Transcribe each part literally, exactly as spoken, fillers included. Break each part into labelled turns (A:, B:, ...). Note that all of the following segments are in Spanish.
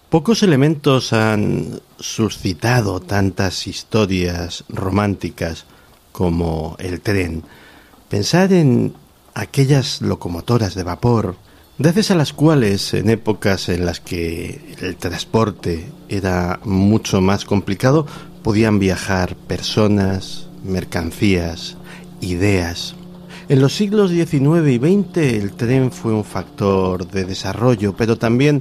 A: Pocos elementos han suscitado tantas historias románticas como el tren. Pensar en aquellas locomotoras de vapor, gracias a las cuales en épocas en las que el transporte era mucho más complicado, podían viajar personas, mercancías, ideas. En los siglos diecinueve y veinte el tren fue un factor de desarrollo, pero también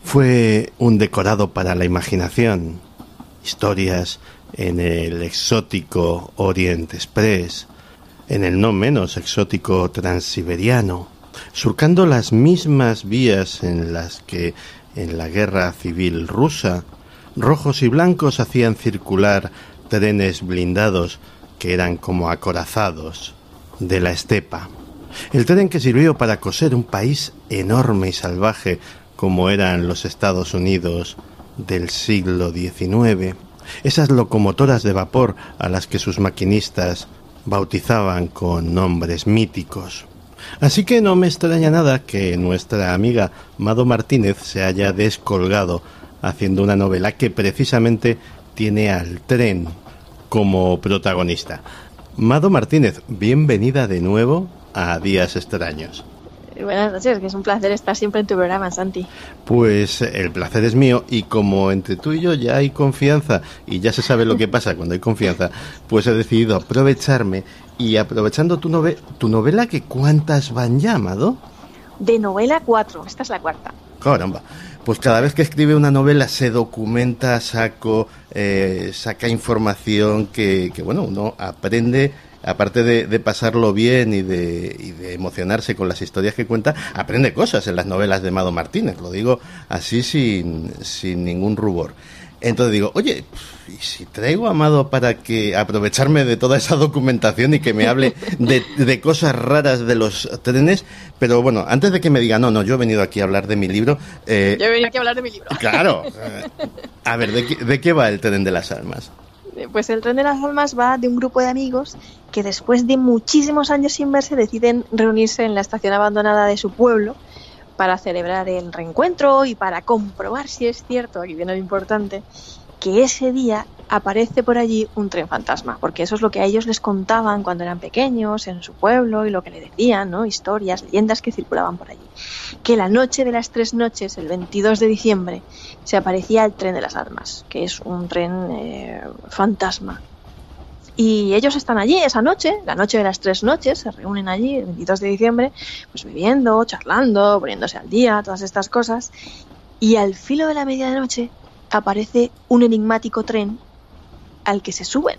A: fue un decorado para la imaginación. Historias en el exótico Orient Express, en el no menos exótico Transiberiano, surcando las mismas vías en las que en la guerra civil rusa rojos y blancos hacían circular trenes blindados que eran como acorazados de la estepa. El tren que sirvió para coser un país enorme y salvaje como eran los Estados Unidos del siglo diecinueve, esas locomotoras de vapor a las que sus maquinistas bautizaban con nombres míticos. Así que no me extraña nada que nuestra amiga Mado Martínez se haya descolgado haciendo una novela que precisamente tiene al tren como protagonista. Mado Martínez, bienvenida de nuevo a Días Extraños.
B: Buenas noches, que es un placer estar siempre en tu programa, Santi.
A: Pues el placer es mío, y como entre tú y yo ya hay confianza y ya se sabe lo que pasa cuando hay confianza, pues he decidido aprovecharme y aprovechando tu, nove- tu novela, que ¿cuántas van ya, Mado?
B: De novela cuatro, esta es la cuarta.
A: Caramba, pues cada vez que escribe una novela se documenta, saco, eh, saca información que, que, bueno, uno aprende. Aparte de, de pasarlo bien y de, y de emocionarse con las historias que cuenta, aprende cosas en las novelas de Mado Martínez, lo digo así sin, sin ningún rubor. Entonces digo, oye, ¿y si traigo a Mado para que aprovecharme de toda esa documentación y que me hable de, de cosas raras de los trenes? Pero bueno, antes de que me diga, no, no, yo he venido aquí a hablar de mi libro. Eh,
B: yo he venido aquí a hablar de mi libro.
A: Claro. Eh, a ver, ¿de qué, ¿de qué va el tren de las almas?
B: Pues el tren de las almas va de un grupo de amigos que después de muchísimos años sin verse deciden reunirse en la estación abandonada de su pueblo para celebrar el reencuentro y para comprobar si es cierto, aquí viene lo importante, que ese día aparece por allí un tren fantasma, porque eso es lo que a ellos les contaban cuando eran pequeños en su pueblo y lo que le decían, ¿no? Historias, leyendas que circulaban por allí. Que la noche de las tres noches, el veintidós de diciembre, se aparecía el tren de las almas, que es un tren eh, fantasma. Y ellos están allí esa noche, la noche de las tres noches, se reúnen allí el veintidós de diciembre, pues bebiendo, charlando, poniéndose al día, todas estas cosas. Y al filo de la medianoche aparece un enigmático tren al que se suben.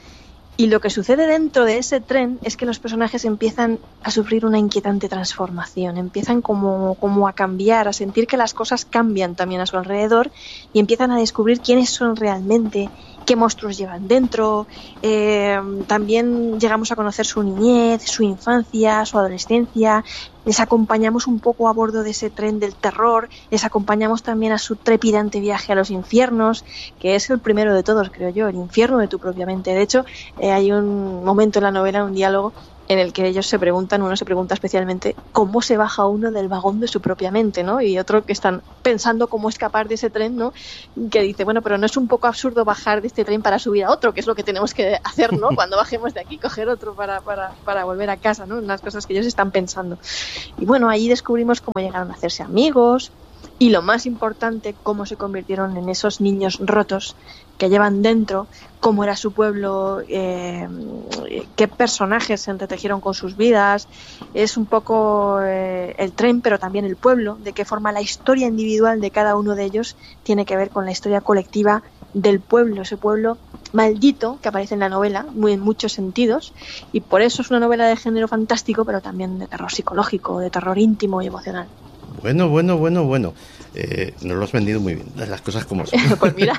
B: Y lo que sucede dentro de ese tren es que los personajes empiezan a sufrir una inquietante transformación, empiezan como, como a cambiar, a sentir que las cosas cambian también a su alrededor y empiezan a descubrir quiénes son realmente, qué monstruos llevan dentro. Eh, también llegamos a conocer su niñez, su infancia, su adolescencia. Les acompañamos un poco a bordo de ese tren del terror, les acompañamos también a su trepidante viaje a los infiernos, que es el primero de todos, creo yo, el infierno de tu propia mente. De hecho, eh, hay un momento en la novela, un diálogo, en el que ellos se preguntan, uno se pregunta especialmente cómo se baja uno del vagón de su propia mente, ¿no? Y otro que están pensando cómo escapar de ese tren, ¿no? Que dice, bueno, pero no es un poco absurdo bajar de este tren para subir a otro, que es lo que tenemos que hacer, ¿no? Cuando bajemos de aquí, coger otro para, para, para volver a casa, ¿no? Unas cosas que ellos están pensando. Y bueno, ahí descubrimos cómo llegaron a hacerse amigos y, lo más importante, cómo se convirtieron en esos niños rotos que llevan dentro, cómo era su pueblo, eh, qué personajes se entretejieron con sus vidas. Es un poco eh, el tren, pero también el pueblo, de qué forma la historia individual de cada uno de ellos tiene que ver con la historia colectiva del pueblo, ese pueblo maldito que aparece en la novela, muy en muchos sentidos, y por eso es una novela de género fantástico, pero también de terror psicológico, de terror íntimo y emocional.
A: Bueno, bueno, bueno, bueno. Eh, nos lo has vendido muy bien, las cosas como son.
B: Pues mira,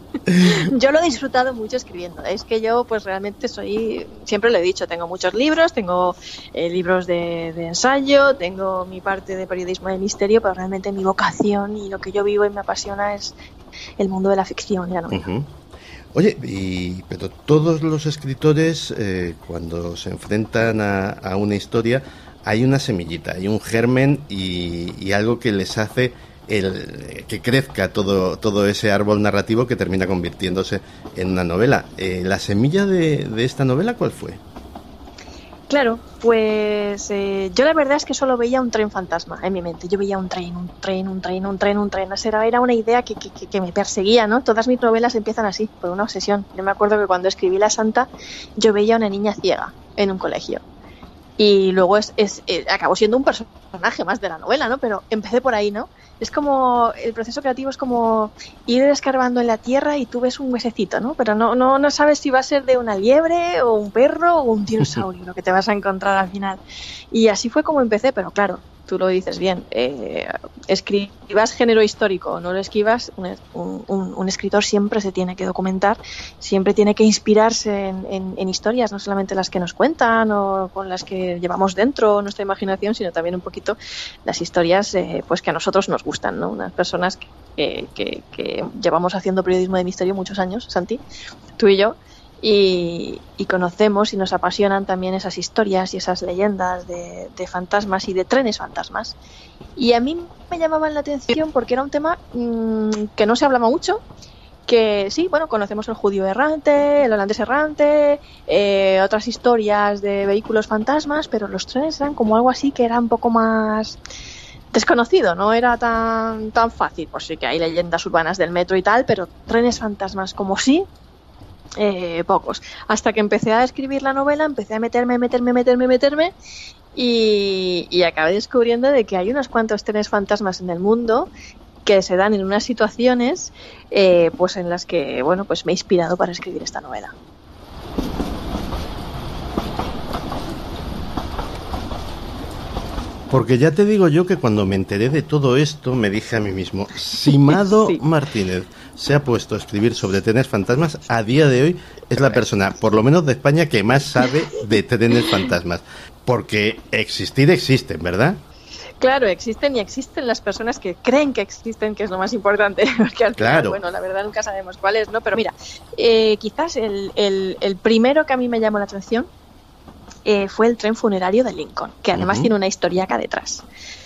B: yo lo he disfrutado mucho escribiendo. Es que yo, pues realmente soy, siempre lo he dicho, tengo muchos libros, tengo eh, libros de, de ensayo, tengo mi parte de periodismo de misterio, pero realmente mi vocación y lo que yo vivo y me apasiona es el mundo de la ficción y la novela.
A: Uh-huh. Oye, y, pero todos los escritores, eh, cuando se enfrentan a, a una historia, hay una semillita, hay un germen y, y algo que les hace el que crezca todo, todo ese árbol narrativo que termina convirtiéndose en una novela. Eh, ¿La semilla de, de esta novela cuál fue?
B: Claro, pues eh, yo la verdad es que solo veía un tren fantasma en mi mente. Yo veía un tren, un tren, un tren, un tren, un tren. Era, era una idea que, que, que me perseguía, ¿no? Todas mis novelas empiezan así, por una obsesión. Yo me acuerdo que cuando escribí La Santa, yo veía a una niña ciega en un colegio. Y luego es, es, es acabó siendo un personaje más de la novela, ¿no? Pero empecé por ahí, ¿no? Es como, el proceso creativo es como ir escarbando en la tierra y tú ves un huesecito, ¿no? Pero no, no, no sabes si va a ser de una liebre o un perro o un dinosaurio lo que te vas a encontrar al final. Y así fue como empecé, pero claro, tú lo dices bien, eh, escribas género histórico o no lo escribas, un, un, un escritor siempre se tiene que documentar, siempre tiene que inspirarse en, en, en historias, no solamente las que nos cuentan o con las que llevamos dentro nuestra imaginación, sino también un poquito las historias eh, pues que a nosotros nos gustan, ¿no? Unas personas que, que, que llevamos haciendo periodismo de misterio muchos años, Santi, tú y yo, Y, y conocemos y nos apasionan también esas historias y esas leyendas de, de fantasmas y de trenes fantasmas. Y a mí me llamaban la atención porque era un tema mmm, que no se hablaba mucho, que sí, bueno, conocemos el judío errante, el holandés errante, eh, otras historias de vehículos fantasmas, pero los trenes eran como algo así que era un poco más desconocido, no era tan, tan fácil. Pues sí que hay leyendas urbanas del metro y tal, pero trenes fantasmas como sí, Eh, pocos. Hasta que empecé a escribir la novela, empecé a meterme, meterme, meterme, meterme y, y acabé descubriendo de que hay unos cuantos trenes fantasmas en el mundo que se dan en unas situaciones eh, pues en las que, bueno, pues me he inspirado para escribir esta novela.
A: Porque ya te digo yo que cuando me enteré de todo esto me dije a mí mismo, si Mado sí. Martínez se ha puesto a escribir sobre trenes fantasmas, a día de hoy es la persona, por lo menos de España, que más sabe de trenes fantasmas. Porque existir existen, ¿verdad?
B: Claro, existen y existen las personas que creen que existen, que es lo más importante, porque al final,
A: claro.
B: Bueno, la verdad nunca sabemos cuál es, ¿no? Pero mira, eh, quizás el, el, el primero que a mí me llamó la atención eh, fue el tren funerario de Lincoln, que además uh-huh. tiene una historia acá detrás.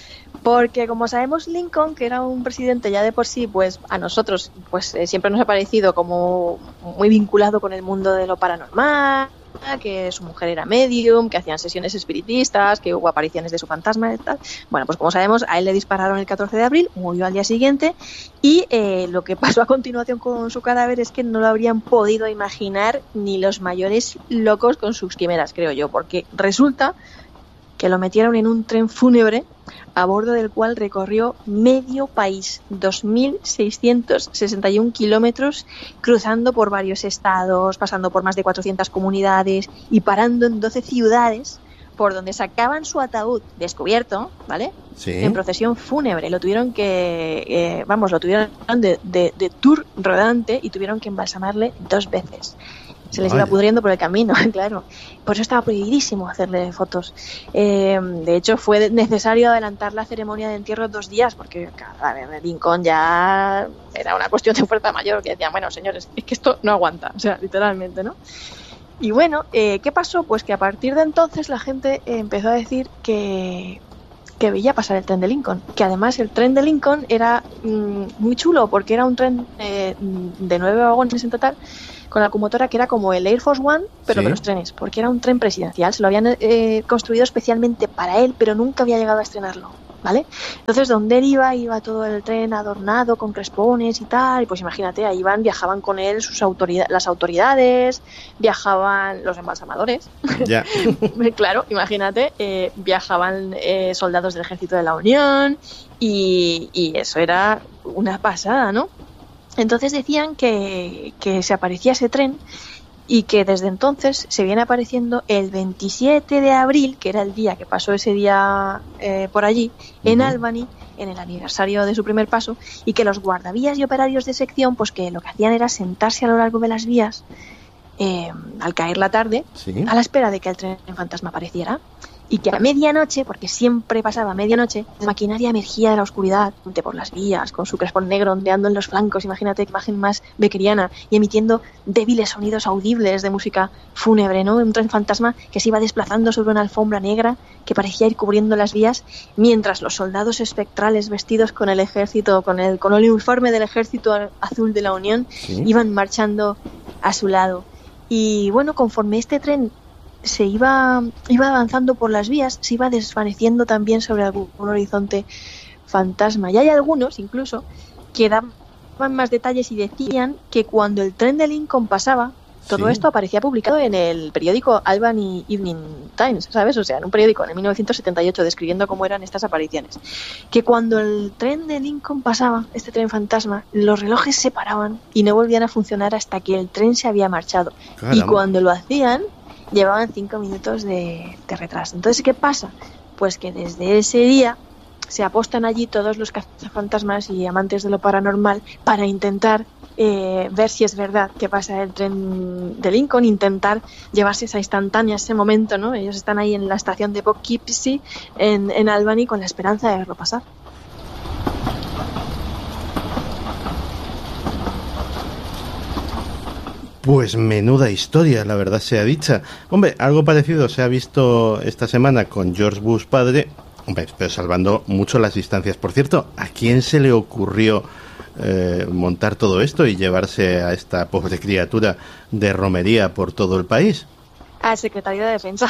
B: Porque como sabemos, Lincoln, que era un presidente ya de por sí, pues a nosotros pues eh, siempre nos ha parecido como muy vinculado con el mundo de lo paranormal, que su mujer era medium, que hacían sesiones espiritistas, que hubo apariciones de su fantasma y tal. Bueno, pues como sabemos, a él le dispararon el catorce de abril, murió al día siguiente y eh, lo que pasó a continuación con su cadáver es que no lo habrían podido imaginar ni los mayores locos con sus quimeras, creo yo, porque resulta que lo metieron en un tren fúnebre a bordo del cual recorrió medio país, dos mil seiscientos sesenta y un kilómetros, cruzando por varios estados, pasando por más de cuatrocientas comunidades y parando en doce ciudades, por donde sacaban su ataúd descubierto, ¿vale?
A: Sí.
B: En procesión fúnebre. Lo tuvieron que, eh, vamos, lo tuvieron de, de, de tour rodante y tuvieron que embalsamarle dos veces. Se les Vaya. iba pudriendo por el camino, claro. Por eso estaba prohibidísimo hacerle fotos. Eh, de hecho, fue necesario adelantar la ceremonia de entierro dos días, porque cada vez Lincoln ya era una cuestión de fuerza mayor, que decían, bueno, señores, es que esto no aguanta, o sea, literalmente, ¿no? Y bueno, eh, ¿qué pasó? Pues que a partir de entonces la gente eh, empezó a decir que... que veía pasar el tren de Lincoln, que además el tren de Lincoln era mmm, muy chulo, porque era un tren eh, de nueve vagones en total, con la locomotora que era como el Air Force One, pero ¿sí? de los trenes, porque era un tren presidencial, se lo habían eh, construido especialmente para él, pero nunca había llegado a estrenarlo, ¿vale? Entonces, donde él iba, iba todo el tren adornado con crespones y tal, y pues imagínate, ahí iban, viajaban con él sus autoridad, las autoridades, viajaban los embalsamadores,
A: ya.
B: Claro, imagínate, eh, viajaban eh, soldados del ejército de la Unión, y, y eso era una pasada, ¿no? Entonces decían que, que se aparecía ese tren y que desde entonces se viene apareciendo el veintisiete de abril, que era el día que pasó ese día eh, por allí, uh-huh. en Albany, en el aniversario de su primer paso, y que los guardavías y operarios de sección, pues que lo que hacían era sentarse a lo largo de las vías eh, al caer la tarde, ¿sí? a la espera de que el tren fantasma apareciera. y que a medianoche, porque siempre pasaba a medianoche, la maquinaria emergía de la oscuridad por las vías, con su crespón negro ondeando en los flancos, imagínate qué imagen más beckeriana, y emitiendo débiles sonidos audibles de música fúnebre, ¿no? Un tren fantasma que se iba desplazando sobre una alfombra negra que parecía ir cubriendo las vías, mientras los soldados espectrales vestidos con el ejército, con el, con el uniforme del ejército azul de la Unión, ¿sí?, iban marchando a su lado. Y bueno, conforme este tren se iba, iba avanzando por las vías, se iba desvaneciendo también sobre algún horizonte fantasma. Y hay algunos, incluso, que daban más detalles y decían que cuando el tren de Lincoln pasaba, todo sí. esto aparecía publicado en el periódico Albany Evening Times, ¿sabes? O sea, en un periódico en el mil novecientos setenta y ocho, describiendo cómo eran estas apariciones. Que cuando el tren de Lincoln pasaba, este tren fantasma, los relojes se paraban y no volvían a funcionar hasta que el tren se había marchado. Caramba. Y cuando lo hacían, llevaban cinco minutos de, de retraso. Entonces, ¿qué pasa? Pues que desde ese día se apostan allí todos los cazafantasmas y amantes de lo paranormal para intentar eh, ver si es verdad que pasa el tren de Lincoln, intentar llevarse esa instantánea, ese momento, ¿no? Ellos están ahí en la estación de Poughkeepsie, en, en Albany, con la esperanza de verlo pasar.
A: Pues menuda historia, la verdad sea dicha. Hombre, algo parecido se ha visto esta semana con George Bush padre, hombre, pero salvando mucho las distancias. Por cierto, ¿a quién se le ocurrió eh, montar todo esto y llevarse a esta pobre criatura de romería por todo el país?
B: Al secretario de Defensa.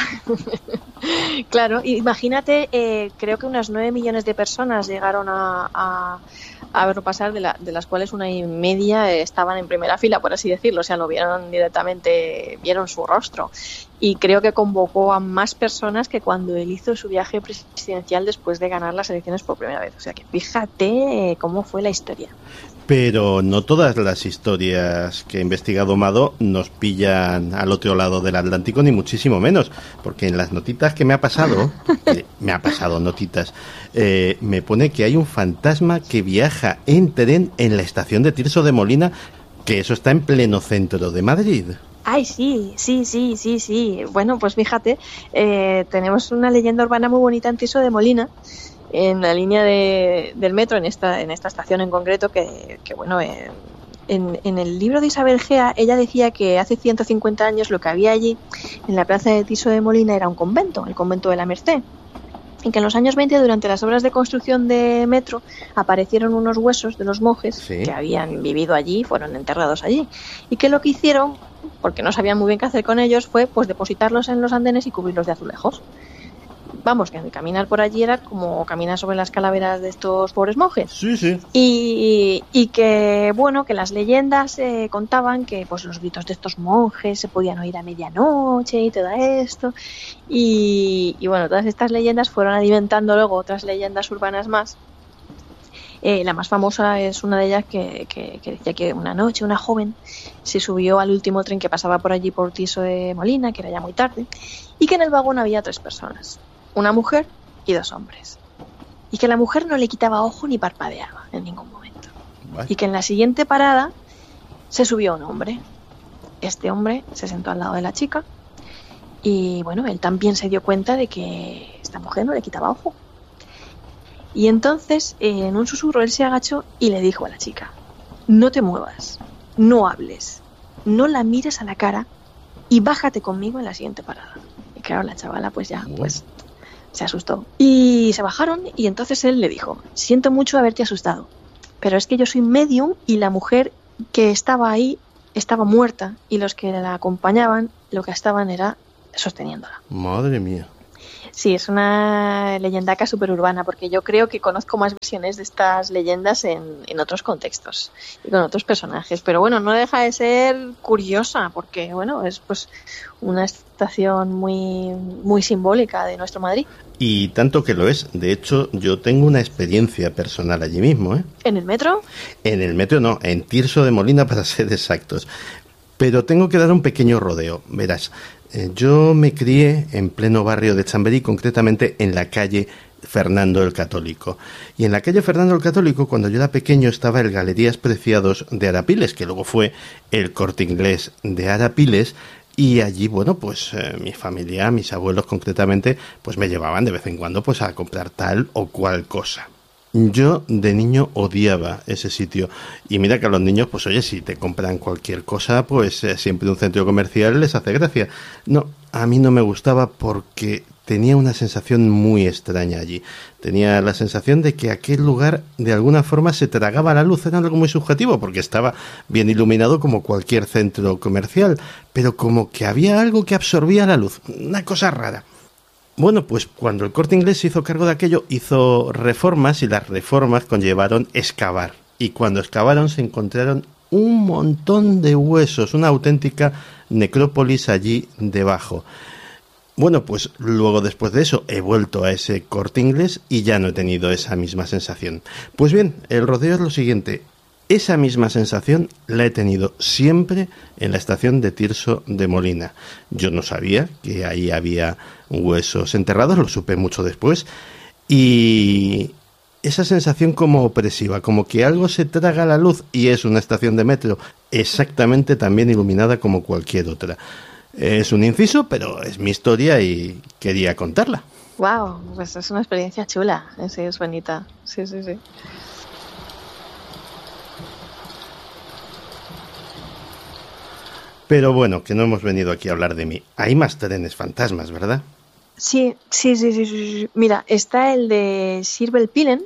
B: Claro, imagínate, eh, creo que unas nueve millones de personas llegaron a, a, a verlo pasar, de, la, de las cuales una y media estaban en primera fila, por así decirlo, o sea, lo vieron directamente, vieron su rostro. Y creo que convocó a más personas que cuando él hizo su viaje presidencial después de ganar las elecciones por primera vez. O sea, que fíjate eh, cómo fue la historia.
A: Pero no todas las historias que ha investigado Mado nos pillan al otro lado del Atlántico, ni muchísimo menos, porque en las notitas que me ha pasado, que me ha pasado notitas, eh, me pone que hay un fantasma que viaja en tren en la estación de Tirso de Molina, que eso está en pleno centro de Madrid.
B: Ay, sí, sí, sí, sí, sí. Bueno, pues fíjate, eh, tenemos una leyenda urbana muy bonita en Tirso de Molina, en la línea de, del metro, en esta en esta estación en concreto, que, que bueno, eh, en, en el libro de Isabel Gea, ella decía que hace ciento cincuenta años lo que había allí, en la plaza de Tirso de Molina, era un convento, el convento de la Merced. Y que en los años veinte, durante las obras de construcción de metro, aparecieron unos huesos de los monjes, ¿sí?, que habían vivido allí, fueron enterrados allí. Y que lo que hicieron, porque no sabían muy bien qué hacer con ellos, fue pues depositarlos en los andenes y cubrirlos de azulejos. Vamos, que caminar por allí era como caminar sobre las calaveras de estos pobres monjes.
A: Sí, sí.
B: Y, y que, bueno, que las leyendas eh, contaban que pues los gritos de estos monjes se podían oír a medianoche y todo esto. Y, y bueno, todas estas leyendas fueron alimentando luego otras leyendas urbanas más. Eh, la más famosa es una de ellas que, que, que decía que una noche una joven se subió al último tren que pasaba por allí por Tirso de Molina, que era ya muy tarde, y que en el vagón había tres personas. Una mujer y dos hombres. Y que la mujer no le quitaba ojo ni parpadeaba en ningún momento. Vale. Y que en la siguiente parada se subió un hombre. Este hombre se sentó al lado de la chica y bueno, él también se dio cuenta de que esta mujer no le quitaba ojo. Y entonces, eh, en un susurro, él se agachó y le dijo a la chica: no te muevas, no hables, no la mires a la cara y bájate conmigo en la siguiente parada. Y claro, la chavala pues ya, pues... se asustó. Y se bajaron y entonces él le dijo: siento mucho haberte asustado, pero es que yo soy medium y la mujer que estaba ahí estaba muerta y los que la acompañaban lo que estaban era sosteniéndola.
A: Madre mía.
B: Sí, es una leyendaca súper urbana, porque yo creo que conozco más versiones de estas leyendas en, en otros contextos y con otros personajes. Pero bueno, no deja de ser curiosa, porque bueno, es pues una estación muy, muy simbólica de nuestro Madrid.
A: Y tanto que lo es. De hecho, yo tengo una experiencia personal allí mismo, ¿eh?
B: ¿En el metro?
A: En el metro no, en Tirso de Molina para ser exactos. Pero tengo que dar un pequeño rodeo, verás. Yo me crié en pleno barrio de Chamberí, concretamente en la calle Fernando el Católico. Y en la calle Fernando el Católico, cuando yo era pequeño, estaba el Galerías Preciados de Arapiles, que luego fue el Corte Inglés de Arapiles, Y allí, bueno, pues eh, mi familia, mis abuelos concretamente, pues me llevaban de vez en cuando pues a comprar tal o cual cosa. Yo de niño odiaba ese sitio. Y mira que a los niños, pues oye, si te compran cualquier cosa, pues eh, siempre un centro comercial les hace gracia. No, a mí no me gustaba porque tenía una sensación muy extraña allí. Tenía la sensación de que aquel lugar de alguna forma se tragaba la luz. Era algo muy subjetivo porque estaba bien iluminado como cualquier centro comercial, pero como que había algo que absorbía la luz. Una cosa rara. Bueno, pues cuando el Corte Inglés se hizo cargo de aquello, hizo reformas y las reformas conllevaron excavar. Y cuando excavaron se encontraron un montón de huesos, una auténtica necrópolis allí debajo. Bueno, pues luego después de eso he vuelto a ese Corte Inglés y ya no he tenido esa misma sensación. Pues bien, el rodeo es lo siguiente. Esa misma sensación la he tenido siempre en la estación de Tirso de Molina. Yo no sabía que ahí había huesos enterrados, lo supe mucho después. Y esa sensación como opresiva, como que algo se traga la luz y es una estación de metro exactamente también iluminada como cualquier otra. Es un inciso, pero es mi historia y quería contarla.
B: Wow, pues es una experiencia chula, sí, es bonita, sí, sí, sí.
A: Pero bueno, que no hemos venido aquí a hablar de mí. Hay más trenes fantasmas, ¿verdad?
B: Sí, sí, sí, sí, sí. Mira, está el de Sirvelpilen,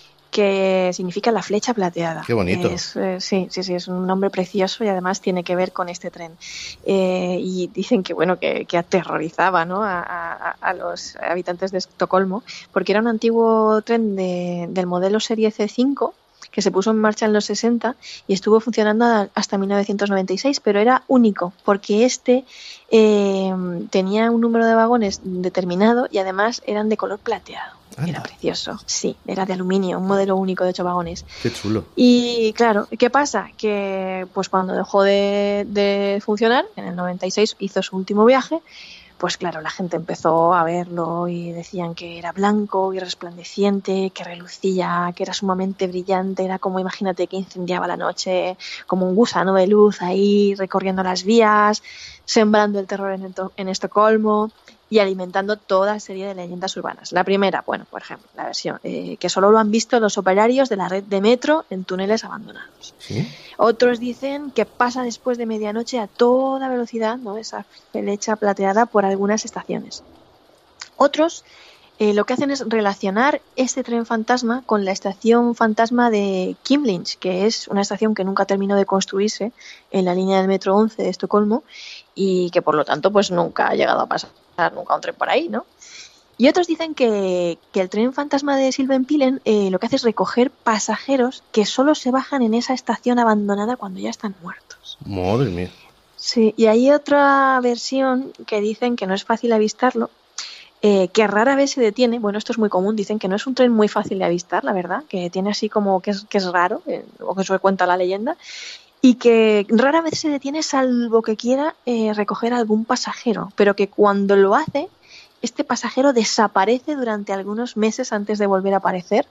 B: que significa la flecha plateada.
A: Qué bonito.
B: Es, eh, sí, sí, sí, es un nombre precioso y además tiene que ver con este tren. Eh, y dicen que, bueno, que, que aterrorizaba, ¿no?, a, a, a los habitantes de Estocolmo, porque era un antiguo tren de, del modelo serie C cinco, que se puso en marcha en los sesenta y estuvo funcionando hasta mil novecientos noventa y seis, pero era único, porque este eh, tenía un número de vagones determinado y además eran de color plateado. Anda. Era precioso, sí, era de aluminio, un modelo único de ocho vagones.
A: Qué chulo.
B: Y claro, ¿qué pasa? Que pues cuando dejó de, de funcionar, en el noventa y seis hizo su último viaje, pues claro, la gente empezó a verlo y decían que era blanco y resplandeciente, que relucía, que era sumamente brillante, era como, imagínate, que incendiaba la noche, como un gusano de luz ahí recorriendo las vías, sembrando el terror en, en Estocolmo y alimentando toda serie de leyendas urbanas. La primera, bueno, por ejemplo, la versión, eh, que solo lo han visto los operarios de la red de metro en túneles abandonados.
A: ¿Sí?
B: Otros dicen que pasa después de medianoche a toda velocidad, ¿no?, esa flecha plateada por algunas estaciones. Otros eh, lo que hacen es relacionar este tren fantasma con la estación fantasma de Kimlinge, que es una estación que nunca terminó de construirse en la línea del metro once de Estocolmo y que por lo tanto pues nunca ha llegado a pasar nunca un tren por ahí, ¿no? Y otros dicen que, que el tren fantasma de Sirvelpilen eh, lo que hace es recoger pasajeros que solo se bajan en esa estación abandonada cuando ya están muertos.
A: Madre mía.
B: Sí, y hay otra versión que dicen que no es fácil avistarlo, eh, que rara vez se detiene. Bueno, esto es muy común, dicen que no es un tren muy fácil de avistar, la verdad, que tiene así como que es, que es raro, eh, o que eso cuenta la leyenda, y que rara vez se detiene salvo que quiera eh, recoger a algún pasajero, pero que cuando lo hace, este pasajero desaparece durante algunos meses antes de volver a aparecer,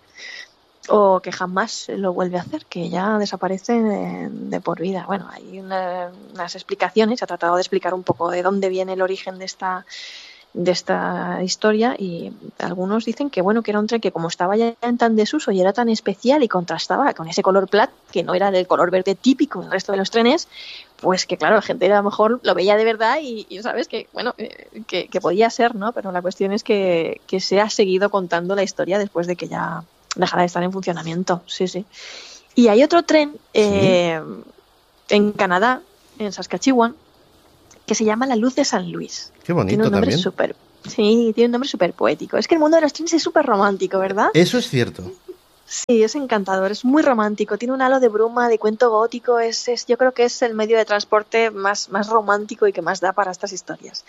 B: o que jamás lo vuelve a hacer, que ya desaparece de, de por vida. Bueno, hay una, unas explicaciones, se ha tratado de explicar un poco de dónde viene el origen de esta de esta historia, y algunos dicen que bueno, que era un tren que como estaba ya en tan desuso y era tan especial y contrastaba con ese color plat, que no era del color verde típico del resto de los trenes, pues que claro, la gente a lo mejor lo veía de verdad y, y sabes que bueno, eh, que, que podía ser, ¿no? Pero la cuestión es que, que se ha seguido contando la historia después de que ya dejara de estar en funcionamiento. Sí, sí. Y hay otro tren eh, ¿Sí? en Canadá, en Saskatchewan, que se llama La Luz de San Luis.
A: Qué bonito
B: tiene un nombre
A: también.
B: Super, sí, tiene un nombre súper poético. Es que el mundo de los trenes es súper romántico, ¿verdad?
A: Eso es cierto.
B: Sí, es encantador, es muy romántico. Tiene un halo de bruma, de cuento gótico. Es, es, yo creo que es el medio de transporte más, más romántico y que más da para estas historias.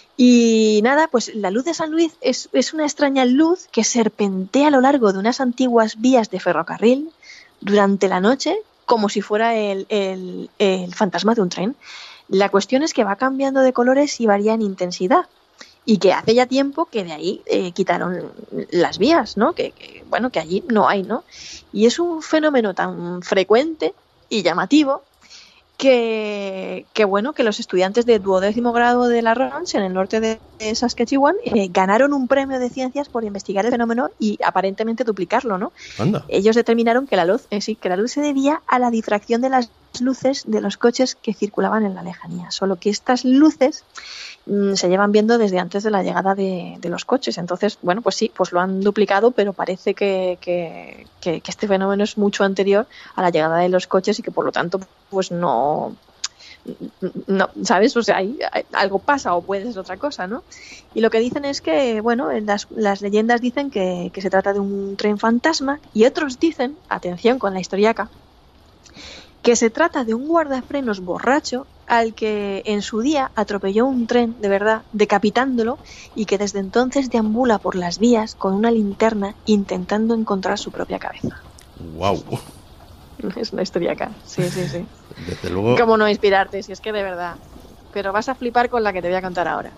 B: Y nada, pues La Luz de San Luis es, es una extraña luz que serpentea a lo largo de unas antiguas vías de ferrocarril durante la noche, como si fuera el, el, el fantasma de un tren. La cuestión es que va cambiando de colores y varía en intensidad, y que hace ya tiempo que de ahí eh, quitaron las vías, ¿no? Que, que bueno, que allí no hay, ¿no? Y es un fenómeno tan frecuente y llamativo que, que bueno, que los estudiantes de duodécimo grado de la Ronse, en el norte de Saskatchewan, eh, ganaron un premio de ciencias por investigar el fenómeno y aparentemente duplicarlo, ¿no?
A: Anda.
B: Ellos determinaron que la luz, eh, sí, que la luz se debía a la difracción de las luces de los coches que circulaban en la lejanía, solo que estas luces mmm, se llevan viendo desde antes de la llegada de, de los coches. Entonces, bueno, pues sí, pues lo han duplicado, pero parece que, que, que, que este fenómeno es mucho anterior a la llegada de los coches y que por lo tanto pues no, no, ¿sabes? O sea, hay, hay, algo pasa o puede ser otra cosa, ¿no? Y lo que dicen es que, bueno, las, las leyendas dicen que, que se trata de un tren fantasma y otros dicen, atención con la historiaca, que se trata de un guardafrenos borracho al que en su día atropelló un tren, de verdad, decapitándolo, y que desde entonces deambula por las vías con una linterna intentando encontrar su propia cabeza.
A: ¡Wow!
B: Es una historia acá, sí, sí, sí.
A: Desde luego.
B: ¿Cómo no inspirarte? Si es que de verdad. Pero vas a flipar con la que te voy a contar ahora.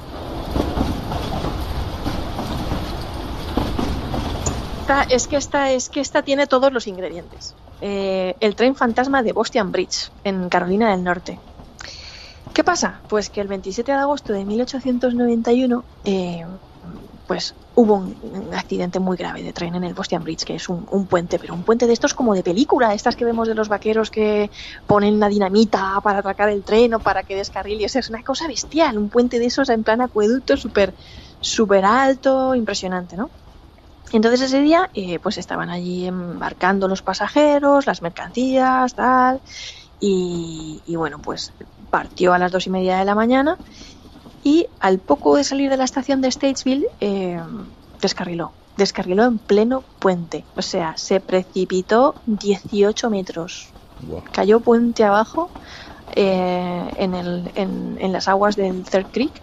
B: Esta, es que esta, es que esta tiene todos los ingredientes. Eh, el tren fantasma de Boston Bridge, en Carolina del Norte. ¿Qué pasa? Pues que el veintisiete de agosto de mil ochocientos noventa y uno, eh, pues hubo un, un accidente muy grave de tren en el Boston Bridge, que es un, un puente, pero un puente de estos como de película, estas que vemos de los vaqueros que ponen la dinamita para atracar el tren o para que descarrile. O sea, es una cosa bestial, un puente de esos en plan acueducto, súper súper alto, impresionante, ¿no? Entonces ese día eh, pues estaban allí embarcando los pasajeros, las mercancías, tal, y, y bueno, pues partió a las dos y media de la mañana y al poco de salir de la estación de Statesville eh, descarriló, descarriló en pleno puente, o sea, se precipitó dieciocho metros, wow. Cayó puente abajo eh, en, el, en, en las aguas del Third Creek.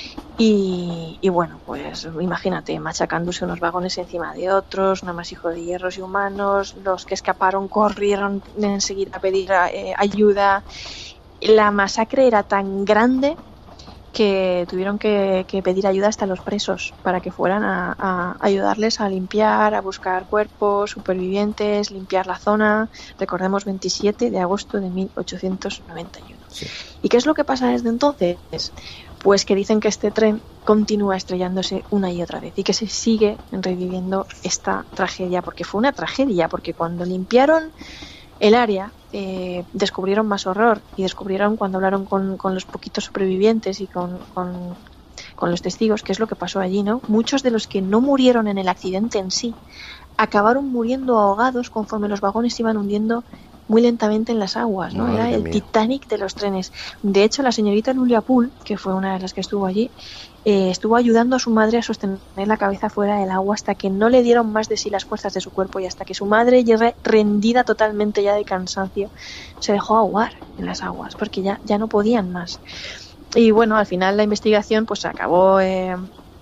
B: Y, y bueno, pues imagínate, machacándose unos vagones encima de otros, un amasijo de hierros y humanos, los que escaparon corrieron enseguida a pedir eh, ayuda. La masacre era tan grande que tuvieron que, que pedir ayuda hasta los presos para que fueran a, a ayudarles a limpiar, a buscar cuerpos, supervivientes, limpiar la zona. Recordemos, veintisiete de agosto de mil ochocientos noventa y uno. Sí. ¿Y qué es lo que pasa desde entonces? Pues que dicen que este tren continúa estrellándose una y otra vez y que se sigue reviviendo esta tragedia, porque fue una tragedia, porque cuando limpiaron el área eh, descubrieron más horror y descubrieron cuando hablaron con, con los poquitos supervivientes y con, con, con los testigos qué es lo que pasó allí, ¿no? Muchos de los que no murieron en el accidente en sí acabaron muriendo ahogados conforme los vagones se iban hundiendo muy lentamente en las aguas, ¿no? Era el Titanic de los trenes. De hecho, la señorita Nulia Poole, que fue una de las que estuvo allí, eh, estuvo ayudando a su madre a sostener la cabeza fuera del agua hasta que no le dieron más de sí las fuerzas de su cuerpo y hasta que su madre, ya rendida totalmente ya de cansancio, se dejó ahogar en las aguas porque ya, ya no podían más. Y bueno, al final la investigación pues acabó... Eh,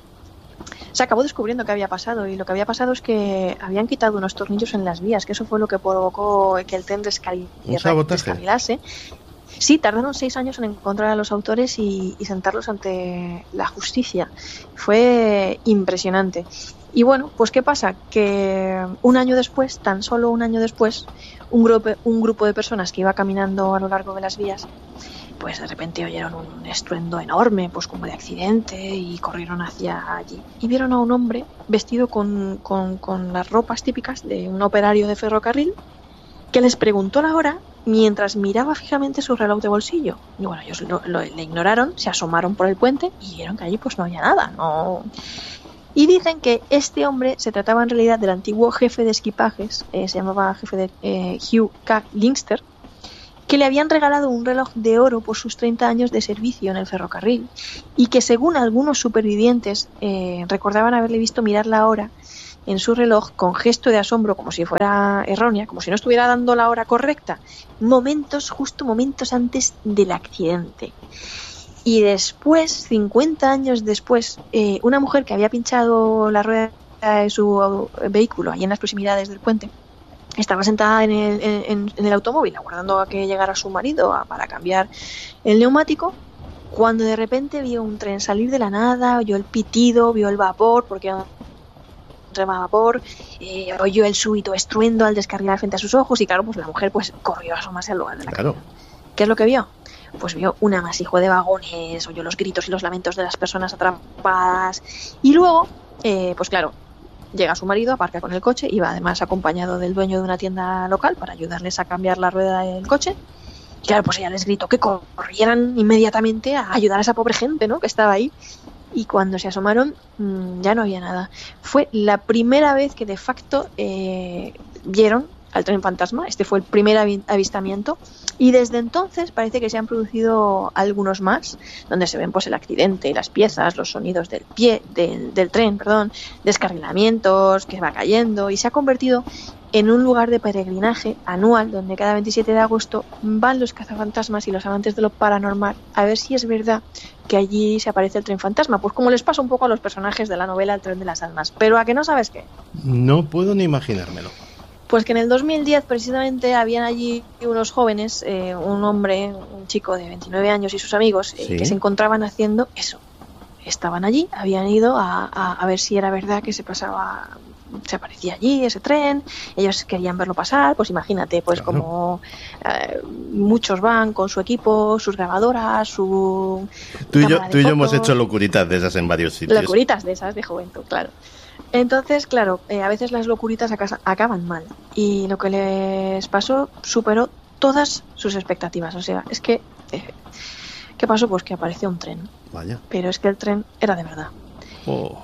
B: se acabó descubriendo qué había pasado y lo que había pasado es que habían quitado unos tornillos en las vías, que eso fue lo que provocó que el tren descarrilase. Sí, tardaron seis años en encontrar a los autores y, y sentarlos ante la justicia. Fue impresionante. Y bueno, pues ¿qué pasa? Que un año después, tan solo un año después, un grupo, un grupo de personas que iba caminando a lo largo de las vías, pues de repente oyeron un estruendo enorme, pues como de accidente, y corrieron hacia allí. Y vieron a un hombre vestido con, con, con las ropas típicas de un operario de ferrocarril, que les preguntó la hora mientras miraba fijamente su reloj de bolsillo. Y bueno, ellos lo, lo, le ignoraron, se asomaron por el puente y vieron que allí pues no había nada, no... Y dicen que este hombre se trataba en realidad del antiguo jefe de equipajes, eh, se llamaba jefe de eh, Hugh K. Gingster, que le habían regalado un reloj de oro por sus treinta años de servicio en el ferrocarril y que según algunos supervivientes eh, recordaban haberle visto mirar la hora en su reloj con gesto de asombro como si fuera errónea, como si no estuviera dando la hora correcta, momentos, justo momentos antes del accidente. Y después, cincuenta años después, eh, una mujer que había pinchado la rueda de su vehículo allí en las proximidades del puente, estaba sentada en el, en, en el automóvil aguardando a que llegara su marido a, para cambiar el neumático, cuando de repente vio un tren salir de la nada, oyó el pitido, vio el vapor, porque era un tren a vapor, eh, oyó el súbito estruendo al descarrilar frente a sus ojos y claro, pues la mujer pues corrió a asomarse al lugar de la
A: claro.
B: caída. ¿Qué es lo que vio? Pues vio un amasijo de vagones, oyó los gritos y los lamentos de las personas atrapadas. Y luego, eh, pues claro, llega su marido, aparca con el coche, iba además acompañado del dueño de una tienda local para ayudarles a cambiar la rueda del coche. Claro, pues ella les gritó que corrieran inmediatamente a ayudar a esa pobre gente, ¿no?, que estaba ahí. Y cuando se asomaron, mmm, ya no había nada. Fue la primera vez que de facto eh, vieron al tren fantasma. Este fue el primer avistamiento y desde entonces parece que se han producido algunos más donde se ven pues el accidente, las piezas, los sonidos del pie del, del tren, perdón, descarrilamientos, que va cayendo, y se ha convertido en un lugar de peregrinaje anual donde cada veintisiete de agosto van los cazafantasmas y los amantes de lo paranormal a ver si es verdad que allí se aparece el tren fantasma, pues como les pasa un poco a los personajes de la novela El tren de las almas. Pero ¿a que no sabes qué?
A: No puedo ni imaginármelo.
B: Pues que en el dos mil diez precisamente habían allí unos jóvenes, eh, un hombre, un chico de veintinueve años y sus amigos, eh, ¿sí?, que se encontraban haciendo eso. Estaban allí, habían ido a, a, a ver si era verdad que se pasaba, se aparecía allí ese tren, ellos querían verlo pasar, pues imagínate, pues claro, como eh, muchos van con su equipo, sus grabadoras, su...
A: Tú y yo, tú y yo hemos hecho locuritas de esas en varios sitios.
B: Locuritas de esas de juventud, claro. Entonces, claro, eh, a veces las locuritas acá, acaban mal. Y lo que les pasó superó todas sus expectativas. O sea, es que... Eh, ¿qué pasó? Pues que apareció un tren.
A: Vaya.
B: Pero es que el tren era de verdad.
A: Oh.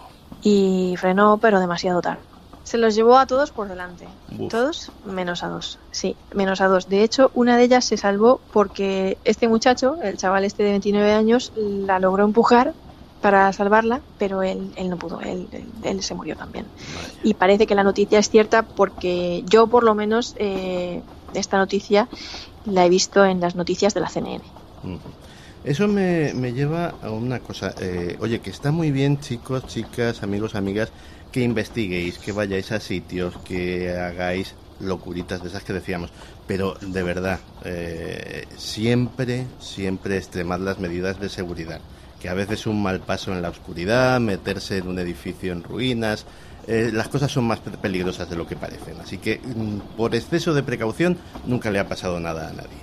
B: Y frenó, pero demasiado tarde. Se los llevó a todos por delante.
A: Uf.
B: Todos menos a dos. Sí, menos a dos. De hecho, una de ellas se salvó porque este muchacho, el chaval este de veintinueve años, la logró empujar para salvarla, pero él, él no pudo, él, él, él se murió también.
A: Vaya.
B: Y parece que la noticia es cierta porque yo por lo menos eh, esta noticia la he visto en las noticias de la C N N.
A: Uh-huh. Eso me, me lleva a una cosa, eh, oye, que está muy bien, chicos, chicas, amigos, amigas, que investiguéis, que vayáis a sitios, que hagáis locuritas de esas que decíamos, pero de verdad, eh, siempre, siempre extremad las medidas de seguridad. Que a veces un mal paso en la oscuridad, meterse en un edificio en ruinas, eh, las cosas son más peligrosas de lo que parecen. Así que mm, por exceso de precaución nunca le ha pasado nada a nadie.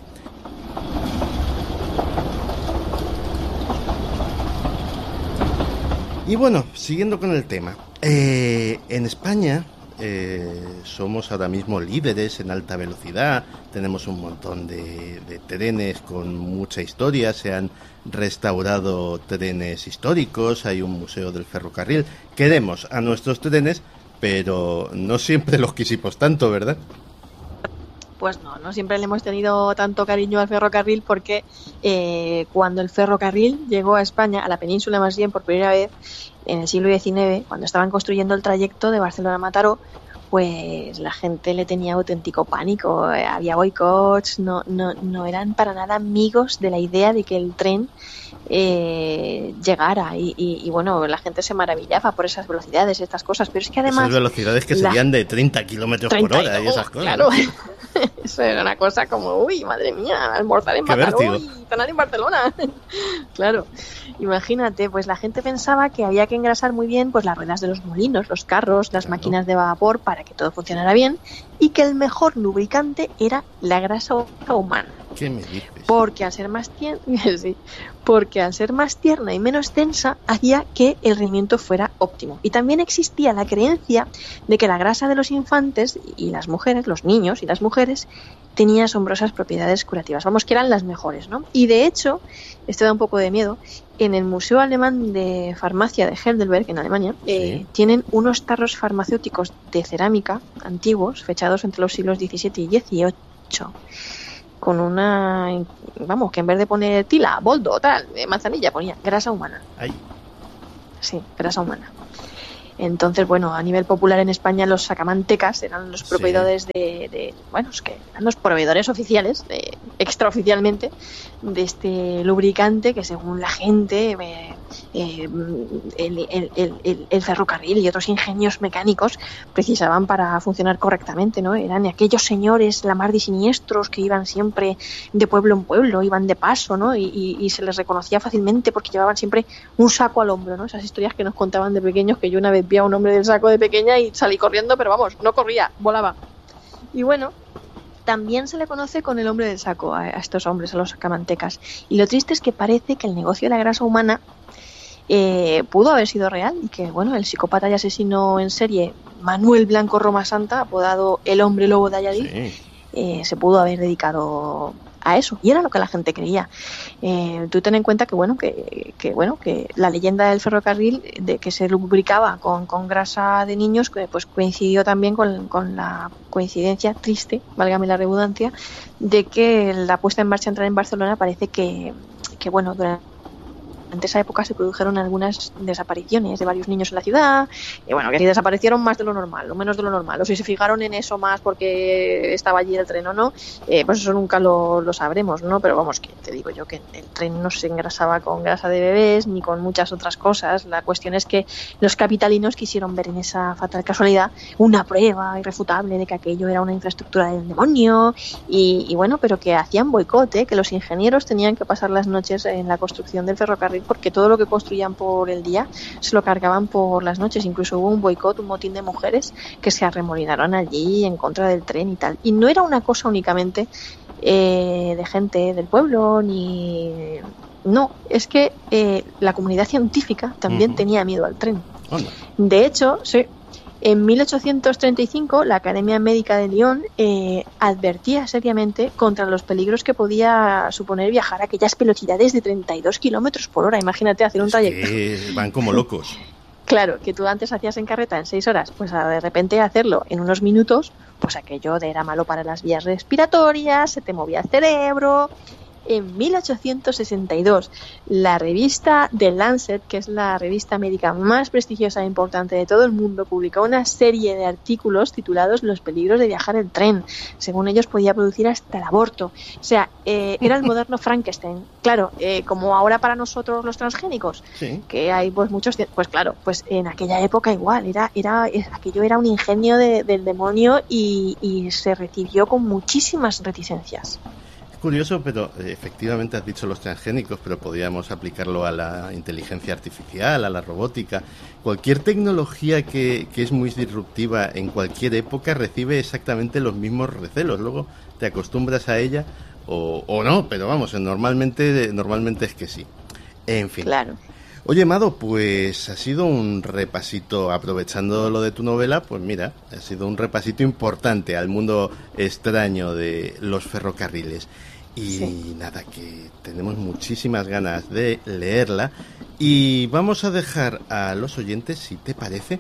A: Y bueno, siguiendo con el tema, eh, en España eh, somos ahora mismo líderes en alta velocidad, tenemos un montón de, de trenes con mucha historia, se han restaurado trenes históricos, hay un museo del ferrocarril, queremos a nuestros trenes, pero no siempre los quisimos tanto, ¿verdad?
B: Pues no, no siempre le hemos tenido tanto cariño al ferrocarril porque eh, cuando el ferrocarril llegó a España, a la península más bien por primera vez, en el siglo diecinueve, cuando estaban construyendo el trayecto de Barcelona a Mataró, pues la gente le tenía auténtico pánico, había boicots, no, no, no eran para nada amigos de la idea de que el tren eh, llegara y, y, y bueno, la gente se maravillaba por esas velocidades, estas cosas, pero es que además...
A: Esas velocidades que la... serían de treinta kilómetros por hora y esas cosas.
B: Claro, eso era una cosa como, uy, madre mía, almorzar en Mataró y cenar en Barcelona. Claro, imagínate, pues la gente pensaba que había que engrasar muy bien pues las ruedas de los molinos, los carros, las claro. máquinas de vapor para que todo funcionara bien y que el mejor lubricante era la grasa humana.
A: ¿Qué me dices?
B: Porque al ser más tierna, sí, porque al ser más tierna y menos densa hacía que el rendimiento fuera óptimo. Y también existía la creencia de que la grasa de los infantes y las mujeres, los niños y las mujeres, tenía asombrosas propiedades curativas. Vamos, que eran las mejores, ¿no? Y de hecho, esto da un poco de miedo, en el Museo Alemán de Farmacia de Heidelberg, en Alemania, sí. eh, tienen unos tarros farmacéuticos de cerámica antiguos, fechados entre los siglos diecisiete y dieciocho, con una, vamos, que en vez de poner tila, boldo, tal, manzanilla, ponía grasa humana.
A: Ay.
B: Sí, grasa humana. Entonces, bueno, a nivel popular en España los sacamantecas eran los proveedores sí. de, de, bueno, es que eran los proveedores oficiales, de, extraoficialmente, de este lubricante que según la gente, eh, eh, el, el, el, el ferrocarril y otros ingenios mecánicos precisaban para funcionar correctamente, ¿no? Eran aquellos señores la mar de siniestros que iban siempre de pueblo en pueblo, iban de paso, ¿no? Y, y, y se les reconocía fácilmente porque llevaban siempre un saco al hombro, ¿no? Esas historias que nos contaban de pequeños, que yo una vez vi a un hombre del saco de pequeña y salí corriendo, pero vamos, no corría, volaba. Y bueno, también se le conoce con el hombre del saco a, a estos hombres, a los sacamantecas. Y lo triste es que parece que el negocio de la grasa humana eh, pudo haber sido real y que, bueno, el psicópata y asesino en serie Manuel Blanco Roma Santa, apodado el hombre lobo de Alladiz, sí. eh, se pudo haber dedicado a eso, y era lo que la gente creía. Eh, tú ten en cuenta que bueno que, que bueno que la leyenda del ferrocarril, de que se lubricaba con, con grasa de niños, que pues coincidió también con, con la coincidencia triste, válgame la redundancia, de que la puesta en marcha entrar en Barcelona parece que, que bueno, durante Durante esa época se produjeron algunas desapariciones de varios niños en la ciudad, y bueno, que si desaparecieron más de lo normal, o menos de lo normal, o si se fijaron en eso más porque estaba allí el tren o no, eh, pues eso nunca lo, lo sabremos, ¿no? Pero vamos, que te digo yo que el tren no se engrasaba con grasa de bebés ni con muchas otras cosas. La cuestión es que los capitalinos quisieron ver en esa fatal casualidad una prueba irrefutable de que aquello era una infraestructura del demonio, y, y bueno, pero que hacían boicot, ¿eh? Que los ingenieros tenían que pasar las noches en la construcción del ferrocarril, porque todo lo que construían por el día se lo cargaban por las noches. Incluso hubo un boicot, un motín de mujeres que se arremolinaron allí en contra del tren y tal. Y no era una cosa únicamente eh, de gente del pueblo, ni... No, es que eh, la comunidad científica también uh-huh. tenía miedo al tren. Hola. De hecho, sí, en mil ochocientos treinta y cinco la Academia Médica de Lyon eh, advertía seriamente contra los peligros que podía suponer viajar a aquellas velocidades de treinta y dos kilómetros por hora. Imagínate hacer un es trayecto.
A: Que van como locos.
B: Claro, que tú antes hacías en carreta en seis horas, pues de repente hacerlo en unos minutos, pues aquello era malo para las vías respiratorias, se te movía el cerebro. En mil ochocientos sesenta y dos, la revista The Lancet, que es la revista médica más prestigiosa e importante de todo el mundo, publicó una serie de artículos titulados Los peligros de viajar en tren. Según ellos, podía producir hasta el aborto. O sea, eh, era el moderno Frankenstein. Claro, eh, como ahora para nosotros los transgénicos, sí. que hay pues muchos, pues claro, pues en aquella época igual, era, era aquello era un ingenio de, del demonio, y, y se recibió con muchísimas reticencias.
A: Curioso, pero efectivamente has dicho los transgénicos, pero podríamos aplicarlo a la inteligencia artificial, a la robótica. Cualquier tecnología que, que es muy disruptiva en cualquier época recibe exactamente los mismos recelos. Luego te acostumbras a ella o, o no, pero vamos, normalmente, normalmente es que sí. En fin.
B: Claro.
A: Oye, Mado, pues ha sido un repasito, aprovechando lo de tu novela, pues mira, ha sido un repasito importante al mundo extraño de los ferrocarriles. Y sí. nada, que tenemos muchísimas ganas de leerla, y vamos a dejar a los oyentes, si te parece,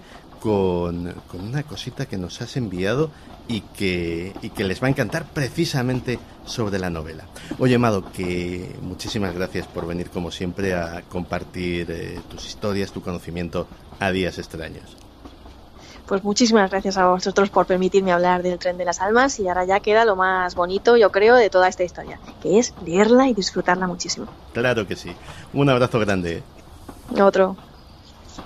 A: con, con una cosita que nos has enviado y que, y que les va a encantar precisamente sobre la novela. Oye, Mado, que muchísimas gracias por venir como siempre a compartir eh, tus historias, tu conocimiento a Días Extraños.
B: Pues muchísimas gracias a vosotros por permitirme hablar del Tren de las Almas, y ahora ya queda lo más bonito, yo creo, de toda esta historia, que es leerla y disfrutarla muchísimo.
A: Claro que sí. Un abrazo grande.
B: Otro.